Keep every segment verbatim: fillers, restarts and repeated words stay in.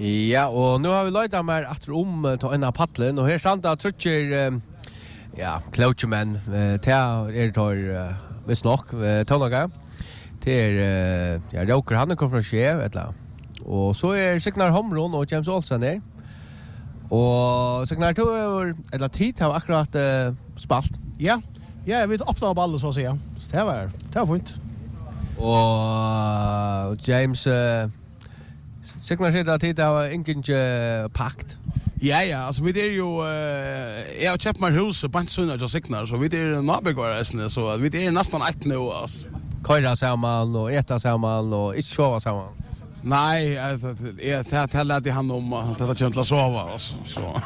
Ja, och nu har vi löjt med att om ta en av paddlen och här standa trutcher ja, cloutchman ta är tar visst nog tonnaga till ja, Roker han kommer från Chef eller. Och så är Signar Homron och James Olsen där. Och Signar to eller tid har akkurat uh, spalt. Ja. Ja, vi öppnar ballen så att säga. Så det var det var fint. Och James uh, Signar säger att det har ingen uh, pakt. Ja, ja, alltså vi är ju uh, jag har köpt mig hus på Pantsunda och Signar så vi är nabogårdsne så vi är nästan ett nu alltså. Köra samman och äta samman och inte sova samman. Nej, jag tänkte han om att det känns att sova alltså så.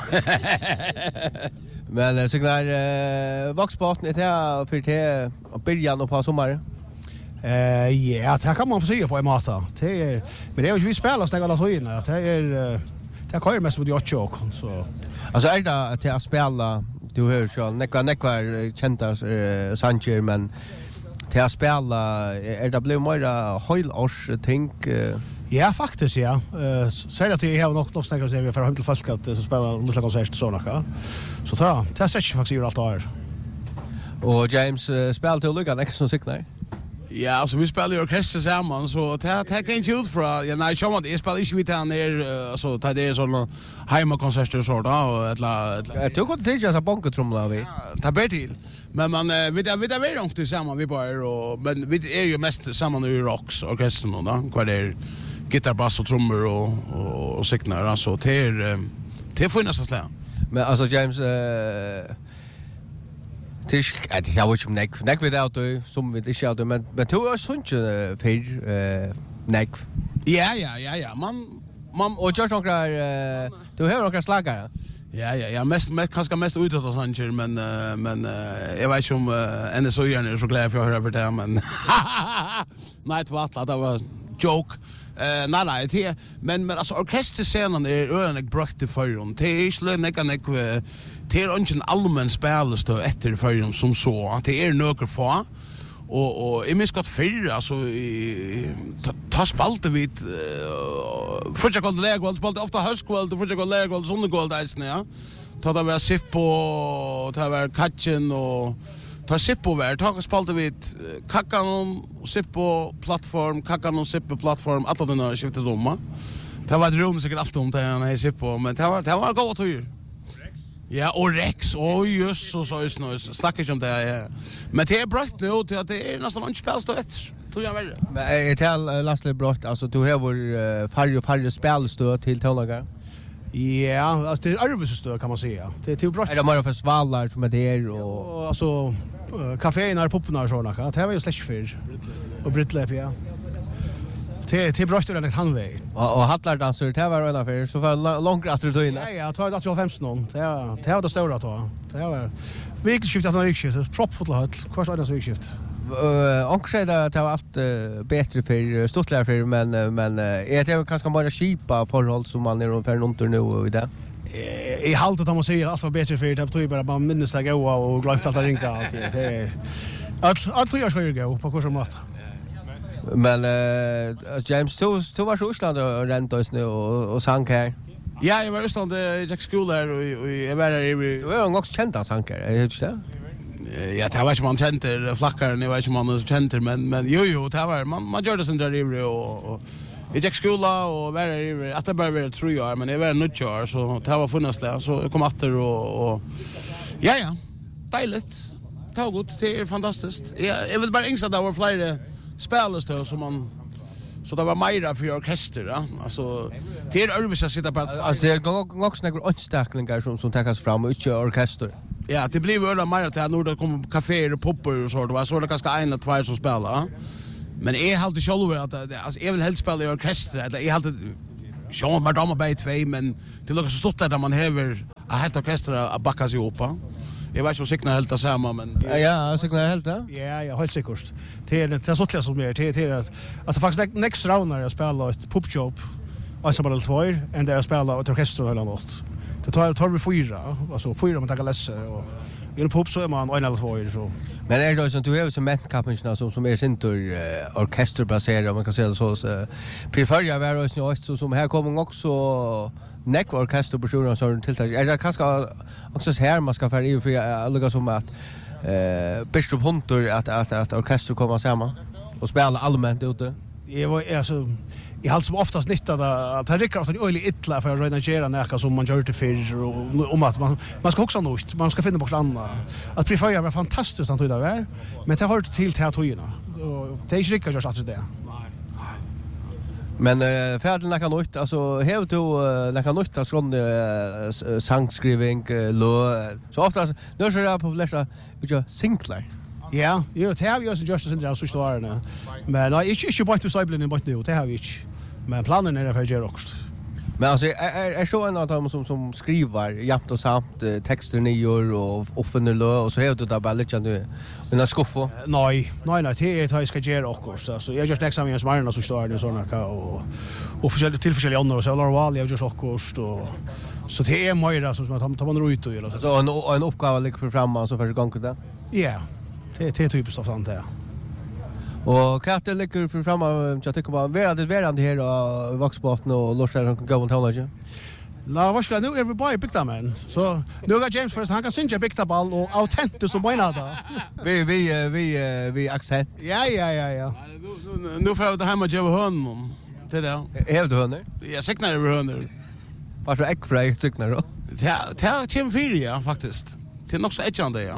Men Signar uh, Voxbotten är det för det början på sommaren. Eh ja, det kan man få se på i mata. Det är men det är ju vi spelar snägga alla tiden. Det är det kör mest med jag chock så. Alltså är det att jag spela du hör så nekva nekva kända uh, Sanchez men till att spela är det blir mer höjlårs tänk uh, ja, faktiskt ja. Eh säger att jag har nog nog snackat så vi för hem till folk att så spela lite konsert så något. Så ta, det är faktiskt ju allt där. Och James uh, spelar till Lucas next som Signar. Ja, alltså vi spelar ju orkester samman så det det kan inte ut för ja nej så man jag spelar inte vid han är alltså det är såna hemmakonserter så då och eller jag tror att det är så bonkotrumla vi. Ta ber till. Men man vi det vi det är långt tillsammans vi bara och men vi är ju mest samman i rocks orkestern då kvar det gitarr, bass och trummor och och, och Signar alltså det är det får nästan slä. Men alltså James eh Tisch, det har ju neck, neck without som vi inte out men men två är sånt för eh neck. Ja ja ja ja man man och just några du har några slagare. Ja ja ja mest mest kanske mest utåt och sånt men men jag vet ju om N S O är så glad för att höra för det men nej det var det var joke. Eh nej nej det men men alltså orkesterscenen är öarnig brukt till förrum. Det är inte näka näka det är inte en allmän spelstö efter förrum som så. Det är några få och och i minst gott för alltså ta spalte vid första kväll läggold spalte ofta höskväll och första kväll läggold sonnegold där ja. Ta det var sipp på ta var katchen och ta sipp över ta spalte vid kackan och sipp på plattform kackan och sipp på plattform alla den har skiftat om. Det var ett rum säkert allt om det han är sipp på men det var det var gott tur. Ja, och Rex, oj just så så just nu snackar ju om det ja. Men det är brott nu till att det är nästan inte spelstå ett. Tror jag väl. Men är det Lasle brott alltså du har vår färre och färre spelstå till tonlagar. Ja, alltså det är arvsstö kan man säga. Det är till brott. Är det mer för svallar som är där och och alltså kaféerna och popparna och såna. Det var ju släck för och brittlep ja. Till till bröstet den han väg. Och och hallar dansar det var en affär så för långt att du in. Ja ja, tar det att femton någon. Det var det var det stora då. Det var vikskift att han vikskift, proppfullt hall. Kvart är det så vikskift. Eh och så det det var allt bättre för stortlärar för men men är det kanske bara skipa förhåll som man är ungefär runt nu och i det. I halt att man säger allt var bättre för det tror jag bara bara minst lägga och glömt att ringa allt det är allt allt tror jag ska gå på kurs om mat. Men uh, James du du var i Island och ränta oss nu och och sank här. Ja, jag var i Island i Jack School där och jag var där i Du är också känd att sank här, är det inte det? Ja, det var inte man känner flackaren, det var inte man känner men men jo jo, det var man man gör det sen där i och och i Jack School och var där i att det bara var tre år men det var nio år så det var funnits där så jag kom åter och och ja ja, dejligt. Det var gott, det är fantastiskt. Jag jag vill bara inse att det var flera spelstö som man så det var mera för orkester ja alltså det är övrigt att sitta på alltså det är också några anstäcklingar som som tas fram och inte orkester. Ja, det blir väl mer att när det kommer kaféer och poppar och så det var så det kanske en eller två som spelar. Men är helt själv att alltså jag vill helst spela i orkester eller är helt Sean Madonna by två men det låter så stort där man häver ett helt orkester att backa sig upp. Jag vet inte om Signar helt samma men ja ja Signar helt det. Ja, jag helt säkert. Det är det så lätt som mer det är att att faktiskt next round när jag spelar ett popshop och så bara två än där jag spelar ett orkester eller något. Det tar tar vi fyra, alltså fyra man tar läser och i en pop så är man en eller två så. Men är det så att du har som mentkappingarna som som är sin uh, orkesterbaserade man kan säga så så prefererar vi oss nu så som här kommer också neck orkesterpersoner som tilltag. Är det kanske också så här man ska för i för alla som att eh Bistrup Hunter att att att orkester kommer samman och spela allmänt ute. Det var alltså i allt som oftast nyttade att det räcker ofta öjligt illa för att redigera näka som man gör det för och om att man man ska också något man ska finna på något annat att preferera var fantastiskt att det där men det har till teatrierna och det är inte riktigt just att det. Men uh, färden kan nytt alltså har du uh, kan nytt att sån uh, sangskriving uh, lå så ofta nu så där på läsa ju singlar. Ja, jo, det har vi också just in där så står det. Men nej, inte inte bara till Cyberlin i botten nu, det har vi inte. Men planen är för att göra också. Men alltså är är så en av dem som som skriver jämt och samt uh, texter nyår och offentliga lö och så har du där bara lite nu en skuffo. Nej, nej nej, det är att ska göra också. Alltså jag just exakt som Marina så står det såna ka och och försöker till förskälla andra och så Laura Wall jag just också och så det är Moira som som tar man ut och eller så. Så en en uppgåva ligger för framme så för gång det. Ja. Det är typiskt av sånt här. Och katte ligger för framme jag tycker bara vara det verande här och Vaxbotten och Lorsar kan gå och tala ju. La vad ska nu everybody big time man. Så nu går James först han kan synja big time ball och autentiskt som bara nada. Vi vi vi vi accent. Ja ja ja ja. Nu får jag det hemma Joe Hörn. Det där. Är du hörner? Jag säknar över hörn. Varför äggfraj säknar då? Ja, det är Tim Fyria faktiskt. Det är nog så etchande ja.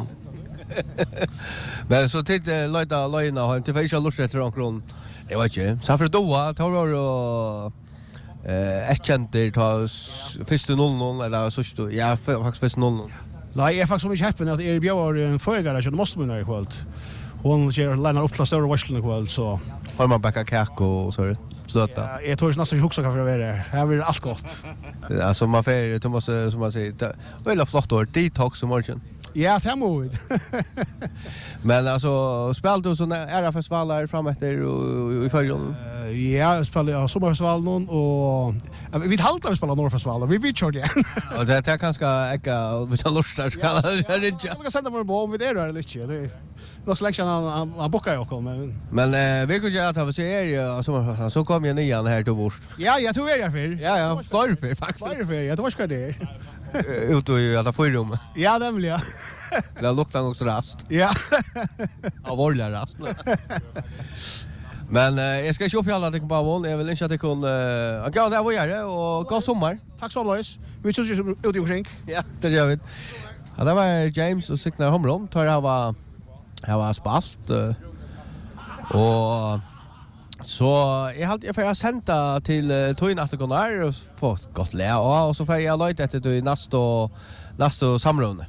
Men så titta Lloyda Lloyna har inte för inte lust efter någon. Jag vet inte. Så för då tar vi och eh ett center tar första noll noll eller så står ja faktiskt första noll noll. Nej, jag är faktiskt som inte häppen att er bjöd en förgare så det måste man göra ikväll. Hon ger lämnar upp till större varslen ikväll så har man backa kak och så stötta. Ja, jag tror nästan huxa kan för att vara där. Här blir allt gott. Alltså man får Thomas som man säger väl flott år detox och morgon. Ja, det är modigt. Men alltså spelade du såna era festivaler fram efter och i förrjun? Uh, ja, jag spelade ja, sommarfestivalen och uh, vi haltar vi spelar Norrfestivalen. Vi vi körde igen. Och det är kanske äcka vi har lust att ska det inte. Jag ska sända mig på om vi det där eller inte. Det någon selection han han bockar ju också men men eh vi kunde ju att ha så är ju sommarfestivalen så kom jag nian här till Borst. Ja, jag tror jag för. Ja ja, för för faktiskt. För för. Jag tror ska det. Ut och ju alla får rum. Ja, det vill jag. Det luktar också rast. Ja. Av orliga rast. Men eh, jag ska köpa alla det på vån. Jag vill inte att det kan eh gå där vad gör det och gå sommar. Tack så mycket. Vi ses ju ute omkring. Ja, det gör vi. Ja, det var James och Signar Homrom. Tar det var här var spalt och så jag hade jag får jag sända till Toyn Atgonar och fått gott lä och så får jag lite efter till nästa nästa samrunde.